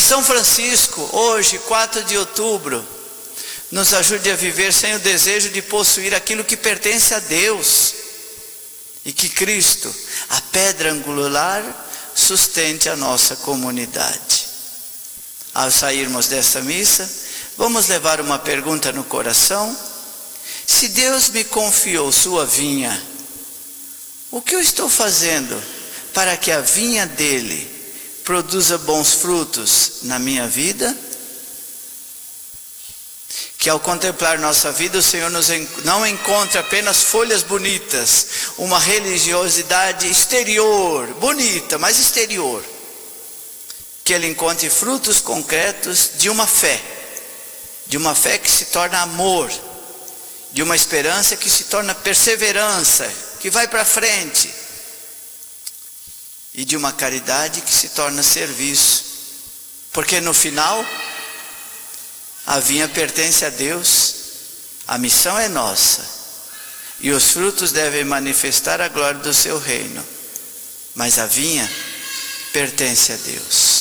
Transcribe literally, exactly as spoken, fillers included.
São Francisco, hoje, quatro de outubro, nos ajude a viver sem o desejo de possuir aquilo que pertence a Deus. E que Cristo, a pedra angular, sustente a nossa comunidade. Ao sairmos desta missa, vamos levar uma pergunta no coração. Se Deus me confiou sua vinha, o que eu estou fazendo para que a vinha dele produza bons frutos na minha vida? Que ao contemplar nossa vida, o Senhor nos não encontre apenas folhas bonitas, uma religiosidade exterior, bonita, mas exterior. Que Ele encontre frutos concretos de uma fé, de uma fé que se torna amor, de uma esperança que se torna perseverança, que vai para frente, e de uma caridade que se torna serviço, porque no final a vinha pertence a Deus, a missão é nossa, e os frutos devem manifestar a glória do seu reino, mas a vinha pertence a Deus.